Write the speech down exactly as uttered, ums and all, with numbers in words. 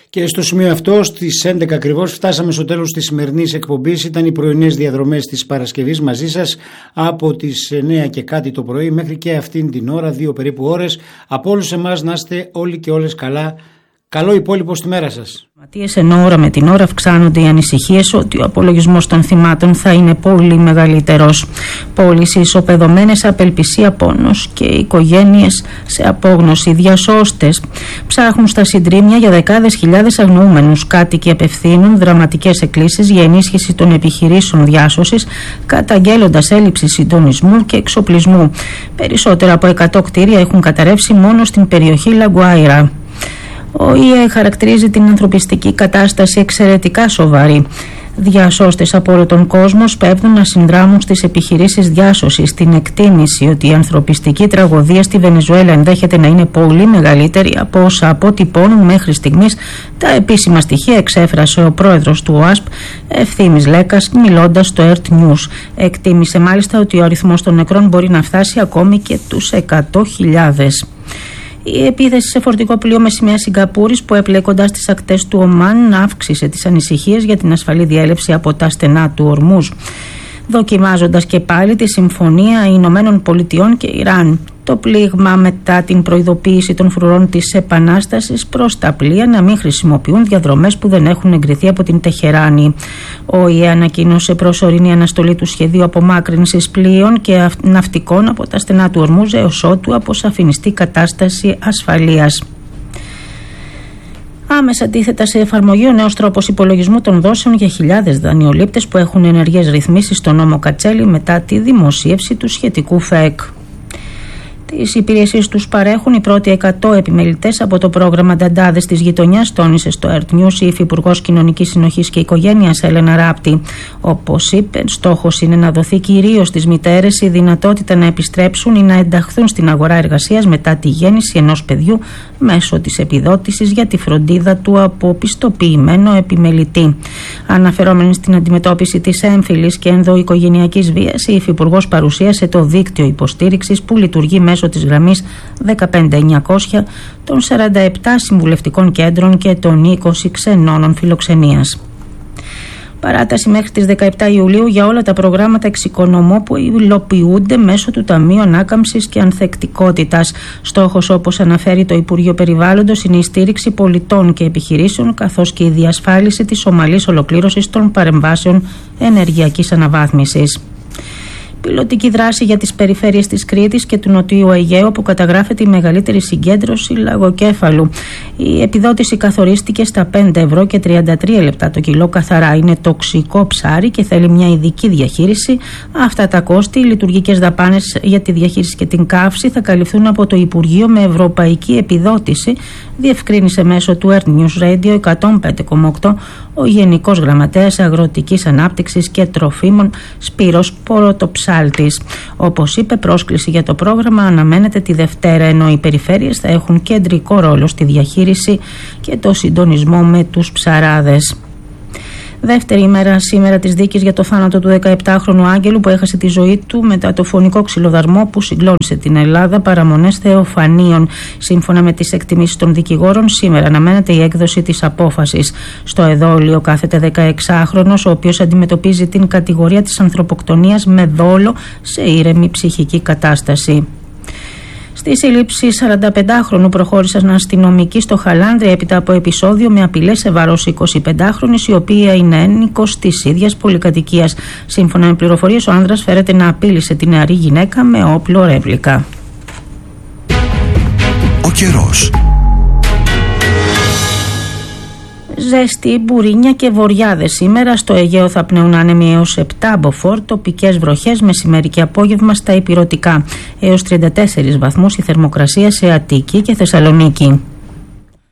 Και στο σημείο αυτό, στις έντεκα ακριβώς, φτάσαμε στο τέλος της σημερινής εκπομπής. Ήταν οι πρωινές διαδρομές της Παρασκευής μαζί σας από τις εννιά και κάτι το πρωί μέχρι και αυτήν την ώρα, δύο περίπου ώρες. Από όλους εμάς να είστε όλοι και όλες καλά. Καλό υπόλοιπο στη μέρα σας. Ενώ ώρα με την ώρα αυξάνονται οι ανησυχίες ότι ο απολογισμός των θυμάτων θα είναι πολύ μεγαλύτερος. Πώληση, ισοπεδωμένες, απελπισία, πόνος και οι οικογένειες σε απόγνωση. Διασώστες ψάχνουν στα συντρίμμια για δεκάδες χιλιάδες αγνοούμενους. Κάτοικοι απευθύνουν δραματικές εκκλήσεις για ενίσχυση των επιχειρήσεων διάσωσης, καταγγέλλοντας έλλειψη συντονισμού και εξοπλισμού. Περισσότερα από εκατό κτίρια έχουν καταρρεύσει μόνο στην περιοχή Λαγκουάιρα. Ο ΙΕ χαρακτηρίζει την ανθρωπιστική κατάσταση εξαιρετικά σοβαρή. Διασώστες από όλο τον κόσμο σπέβδουν να συνδράμουν στις επιχειρήσεις διάσωσης, στην εκτίμηση ότι η ανθρωπιστική τραγωδία στη Βενεζουέλα ενδέχεται να είναι πολύ μεγαλύτερη από όσα αποτυπώνουν μέχρι στιγμής τα επίσημα στοιχεία, εξέφρασε ο πρόεδρος του ΟΑΣΠ, Ευθύμης Λέκας, μιλώντας στο ΕΡΤ News. Εκτίμησε μάλιστα ότι ο αριθμός των νεκρών μπορεί να φτάσει ακόμη και τους εκατό χιλιάδες. Η επίθεση σε φορτικό πλοίο με σημαία Σιγκαπούρης που έπλεε κοντά στις ακτές του Ομάν αύξησε τις ανησυχίες για την ασφαλή διέλευση από τα στενά του Ορμούζ, δοκιμάζοντας και πάλι τη συμφωνία Ηνωμένων Πολιτειών και Ιράν. Το πλήγμα, μετά την προειδοποίηση των φρουρών της Επανάστασης προς τα πλοία να μην χρησιμοποιούν διαδρομές που δεν έχουν εγκριθεί από την Τεχεράνη. Ο ΙΕ ανακοίνωσε προσωρινή αναστολή του σχεδίου απομάκρυνσης πλοίων και ναυτικών από τα στενά του Ορμούζ έως ότου αποσαφινιστεί κατάσταση ασφαλείας. Άμεσα τίθεται σε εφαρμογή ο νέος τρόπος υπολογισμού των δόσεων για χιλιάδες δανειολήπτες που έχουν ενεργές ρυθμίσεις στο νόμο Κατσέλη μετά τη δημοσίευση του σχετικού ΦΕΚ. Τις υπηρεσίες τους παρέχουν οι πρώτοι εκατό επιμελητές από το πρόγραμμα Νταντάδες της γειτονιάς, τόνισε στο ΕΡΤ News η Υφυπουργός Κοινωνικής Συνοχής και Οικογένειας Έλενα Ράπτη. Όπως είπε, στόχος είναι να δοθεί κυρίως στις μητέρες η δυνατότητα να επιστρέψουν ή να ενταχθούν στην αγορά εργασίας μετά τη γέννηση ενός παιδιού μέσω της επιδότησης για τη φροντίδα του από πιστοποιημένο επιμελητή. Αναφερόμενη στην αντιμετώπιση της έμφυλης και ενδοοικογενειακής βίας, η Υφυπουργός παρουσίασε το δίκτυο υποστήριξης που λειτουργεί μέσω της γραμμής δεκαπέντε εννιακόσια των σαράντα επτά συμβουλευτικών κέντρων και των είκοσι ξενώνων φιλοξενίας. Παράταση μέχρι τις δεκαεπτά Ιουλίου για όλα τα προγράμματα εξοικονομώ που υλοποιούνται μέσω του Ταμείου Ανάκαμψης και Ανθεκτικότητας. Στόχος, όπως αναφέρει το Υπουργείο Περιβάλλοντος, είναι η στήριξη πολιτών και επιχειρήσεων καθώς και η διασφάλιση της ομαλής ολοκλήρωσης των παρεμβάσεων ενεργειακής αναβάθμισης. Πιλωτική δράση για τις περιφέρειες της Κρήτης και του Νοτιού Αιγαίου, που καταγράφεται η μεγαλύτερη συγκέντρωση λαγοκέφαλου. Η επιδότηση καθορίστηκε στα πέντε ευρώ και τριάντα τρία λεπτά το κιλό καθαρά. Είναι τοξικό ψάρι και θέλει μια ειδική διαχείριση. Αυτά τα κόστη, οι λειτουργικές δαπάνες για τη διαχείριση και την καύση θα καλυφθούν από το Υπουργείο με ευρωπαϊκή επιδότηση, διευκρίνησε μέσω του ΕΡΤ News Radio εκατόν πέντε κόμμα οκτώ ο Γενικός Γραμματέας Αγροτικής Ανάπτυξης και Τροφίμων Σπύρος Ποροτοψάλτης. Όπως είπε, πρόσκληση για το πρόγραμμα αναμένεται τη Δευτέρα, ενώ οι περιφέρειες θα έχουν κεντρικό ρόλο στη διαχείριση και το συντονισμό με τους ψαράδες. Δεύτερη ημέρα σήμερα της δίκης για το θάνατο του δεκαεπτάχρονου Άγγελου που έχασε τη ζωή του μετά το φωνικό ξυλοδαρμό που συγκλώνησε την Ελλάδα, παραμονές θεοφανίων. Σύμφωνα με τις εκτιμήσεις των δικηγόρων, σήμερα αναμένεται η έκδοση της απόφασης. Στο εδόλιο κάθεται δεκαεξάχρονος, ο οποίος αντιμετωπίζει την κατηγορία της ανθρωποκτονίας με δόλο σε ήρεμη ψυχική κατάσταση. Στη σύλληψη σαρανταπεντάχρονου προχώρησαν αστυνομικοί στο Χαλάνδρη έπειτα από επεισόδιο με απειλές σε βάρος εικοσιπεντάχρονης, η οποία είναι ένικος της ίδιας πολυκατοικίας. Σύμφωνα με πληροφορίες, ο άνδρας φέρεται να απείλησε τη νεαρή γυναίκα με όπλο ρεύλικα. Ο καιρός. Ζέστη, μπουρίνια και βοριάδες σήμερα. Στο Αιγαίο θα πνέουν άνεμοι έως επτά μποφόρ, τοπικές βροχές μεσημέρι και απόγευμα στα ηπειρωτικά. Έως τριάντα τέσσερις βαθμούς η θερμοκρασία σε Αττική και Θεσσαλονίκη.